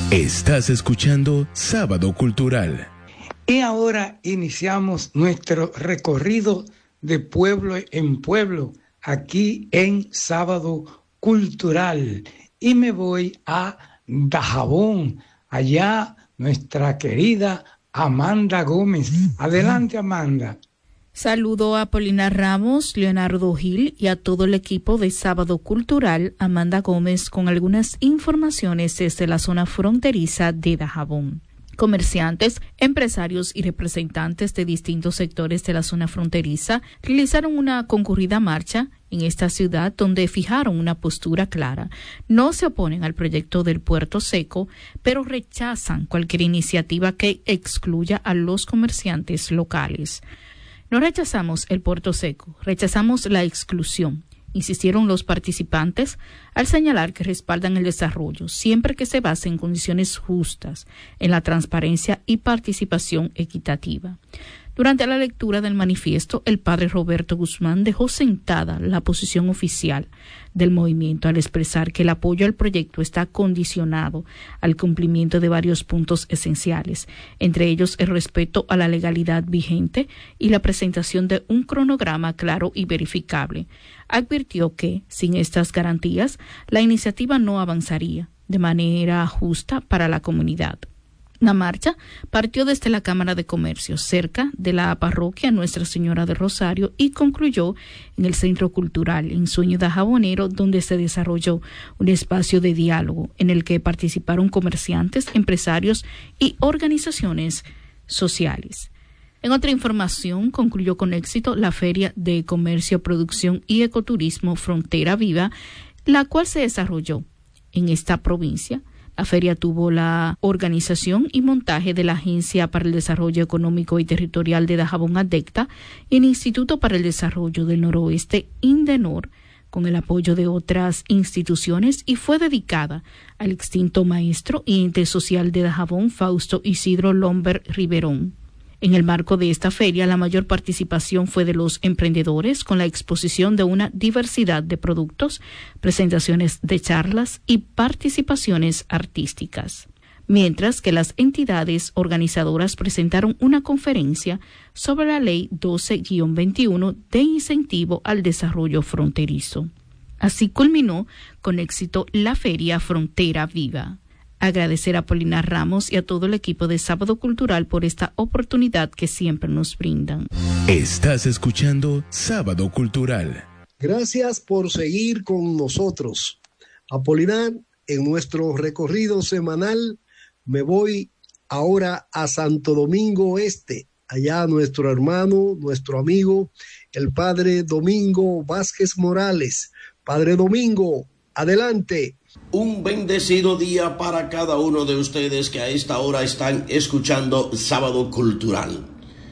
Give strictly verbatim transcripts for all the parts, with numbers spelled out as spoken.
Estás escuchando Sábado Cultural. Y ahora iniciamos nuestro recorrido de pueblo en pueblo, aquí en Sábado Cultural. Y me voy a Dajabón, allá nuestra querida Amanda Gómez. Adelante, Amanda. Saludo a Apolinar Ramos, Leonardo Gil y a todo el equipo de Sábado Cultural. Amanda Gómez con algunas informaciones desde la zona fronteriza de Dajabón. Comerciantes, empresarios y representantes de distintos sectores de la zona fronteriza realizaron una concurrida marcha en esta ciudad donde fijaron una postura clara. No se oponen al proyecto del Puerto Seco, pero rechazan cualquier iniciativa que excluya a los comerciantes locales. No rechazamos el Puerto Seco, rechazamos la exclusión, insistieron los participantes al señalar que respaldan el desarrollo siempre que se base en condiciones justas, en la transparencia y participación equitativa. Durante la lectura del manifiesto, el padre Roberto Guzmán dejó sentada la posición oficial del movimiento al expresar que el apoyo al proyecto está condicionado al cumplimiento de varios puntos esenciales, entre ellos el respeto a la legalidad vigente y la presentación de un cronograma claro y verificable. Advirtió que, sin estas garantías, la iniciativa no avanzaría de manera justa para la comunidad. La marcha partió desde la Cámara de Comercio, cerca de la parroquia Nuestra Señora de Rosario, y concluyó en el Centro Cultural Ensueño Dajabonero, donde se desarrolló un espacio de diálogo en el que participaron comerciantes, empresarios y organizaciones sociales. En otra información, concluyó con éxito la Feria de Comercio, Producción y Ecoturismo Frontera Viva, la cual se desarrolló en esta provincia. La feria tuvo la organización y montaje de la Agencia para el Desarrollo Económico y Territorial de Dajabón, ADECTA, y el Instituto para el Desarrollo del Noroeste, INDENOR, con el apoyo de otras instituciones, y fue dedicada al extinto maestro y ente social de Dajabón, Fausto Isidro Lomber Riverón. En el marco de esta feria, la mayor participación fue de los emprendedores, con la exposición de una diversidad de productos, presentaciones de charlas y participaciones artísticas. Mientras que las entidades organizadoras presentaron una conferencia sobre la Ley doce guión veintiuno de incentivo al desarrollo fronterizo. Así culminó con éxito la Feria Frontera Viva. Agradecer a Apolinar Ramos y a todo el equipo de Sábado Cultural por esta oportunidad que siempre nos brindan. Estás escuchando Sábado Cultural. Gracias por seguir con nosotros. Apolinar, en nuestro recorrido semanal, me voy ahora a Santo Domingo Este. Allá nuestro hermano, nuestro amigo, el padre Domingo Vázquez Morales. Padre Domingo, adelante. Un bendecido día para cada uno de ustedes que a esta hora están escuchando Sábado Cultural.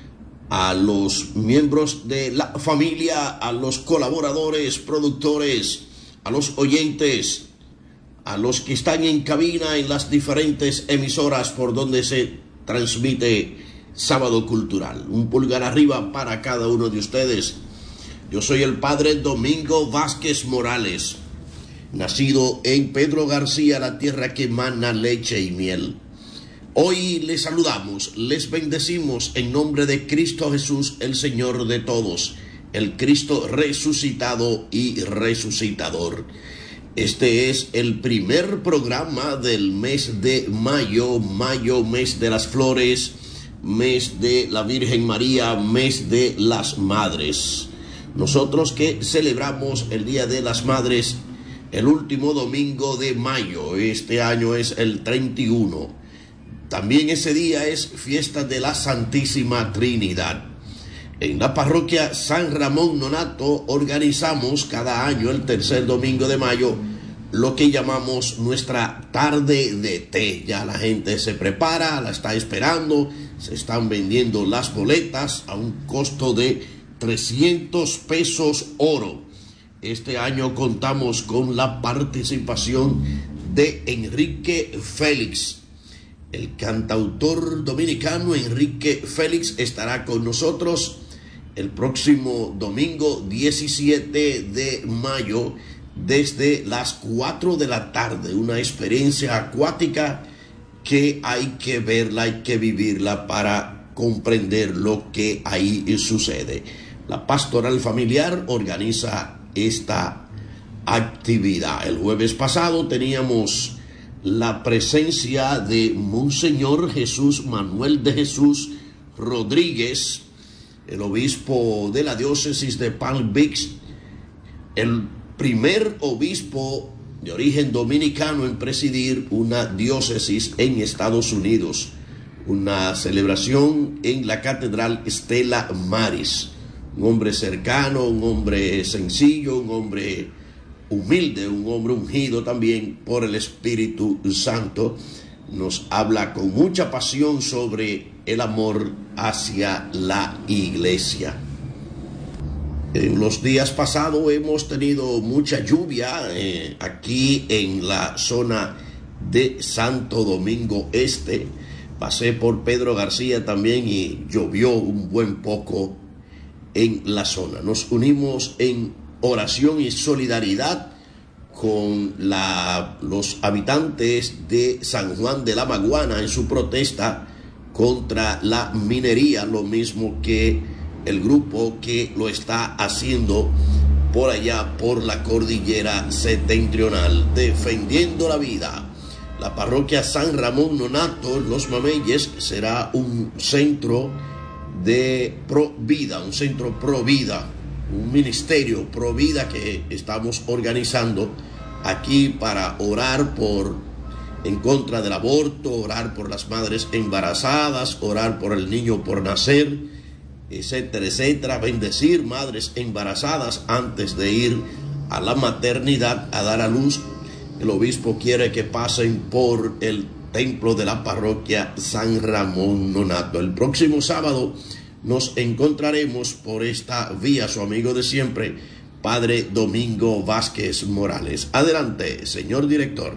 A los miembros de la familia, a los colaboradores, productores, a los oyentes, a los que están en cabina en las diferentes emisoras por donde se transmite Sábado Cultural. Un pulgar arriba para cada uno de ustedes. Yo soy el padre Domingo Vázquez Morales, nacido en Pedro García, la tierra que emana leche y miel. Hoy les saludamos, les bendecimos en nombre de Cristo Jesús, el Señor de todos, el Cristo resucitado y resucitador. Este es el primer programa del mes de mayo, mayo, mes de las flores, mes de la Virgen María, mes de las madres. Nosotros que celebramos el Día de las Madres el último domingo de mayo, este año es el treinta y uno. También ese día es fiesta de la Santísima Trinidad. En la parroquia San Ramón Nonato organizamos cada año el tercer domingo de mayo lo que llamamos nuestra tarde de té. Ya la gente se prepara, la está esperando, se están vendiendo las boletas a un costo de trescientos pesos oro. Este año contamos con la participación de Enrique Félix. El cantautor dominicano Enrique Félix estará con nosotros el próximo domingo diecisiete de mayo desde las cuatro de la tarde. Una experiencia acuática que hay que verla, hay que vivirla para comprender lo que ahí sucede. La Pastoral Familiar organiza esta actividad. El jueves pasado teníamos la presencia de Monseñor Jesús Manuel de Jesús Rodríguez, el obispo de la diócesis de Palm Beach, el primer obispo de origen dominicano en presidir una diócesis en Estados Unidos. Una celebración en la Catedral Stella Maris. Un hombre cercano, un hombre sencillo, un hombre humilde, un hombre ungido también por el Espíritu Santo. Nos habla con mucha pasión sobre el amor hacia la iglesia. En los días pasados hemos tenido mucha lluvia eh, aquí en la zona de Santo Domingo Este. Pasé por Pedro García también y llovió un buen poco en la zona. Nos unimos en oración y solidaridad con la, los habitantes de San Juan de la Maguana en su protesta contra la minería, lo mismo que el grupo que lo está haciendo por allá por la cordillera septentrional, defendiendo la vida. La parroquia San Ramón Nonato, Los Mameyes, será un centro de pro vida, un centro pro vida, un ministerio pro vida que estamos organizando aquí para orar por, en contra del aborto, orar por las madres embarazadas, orar por el niño por nacer, etcétera, etcétera, bendecir madres embarazadas antes de ir a la maternidad a dar a luz. El obispo quiere que pasen por el templo de la parroquia San Ramón Nonato. El próximo sábado nos encontraremos por esta vía, su amigo de siempre, Padre Domingo Vázquez Morales. Adelante, señor director.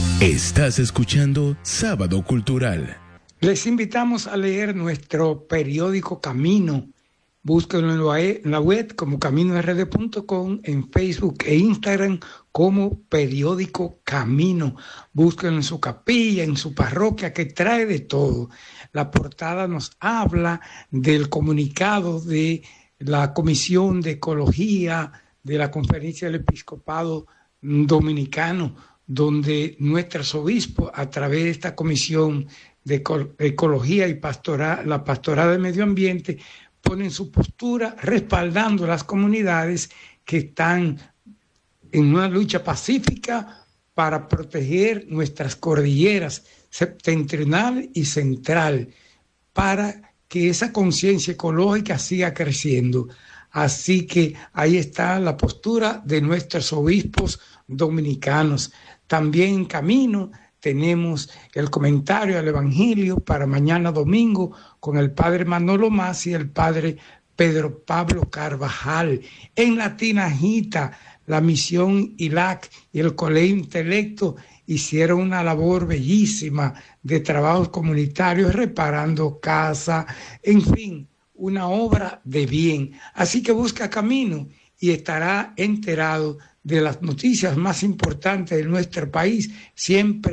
Estás escuchando Sábado Cultural. Les invitamos a leer nuestro periódico Camino. Búsquenlo en la web como camino r d punto com, en Facebook e Instagram como Periódico Camino. Búsquenlo en su capilla, en su parroquia, que trae de todo. La portada nos habla del comunicado de la Comisión de Ecología de la Conferencia del Episcopado Dominicano, donde nuestros obispos, a través de esta Comisión de Ecología y Pastoral, la Pastoral de Medio Ambiente, ponen su postura respaldando a las comunidades que están en una lucha pacífica para proteger nuestras cordilleras septentrional y central, para que esa conciencia ecológica siga creciendo. Así que ahí está la postura de nuestros obispos dominicanos. También en Camino tenemos el comentario al Evangelio para mañana domingo con el padre Manolo Mas y el padre Pedro Pablo Carvajal. En la Tinajita, la misión I L A C y el Colegio Intelecto hicieron una labor bellísima de trabajos comunitarios, reparando casa, en fin, una obra de bien. Así que busca Camino y estará enterado de las noticias más importantes de nuestro país, siempre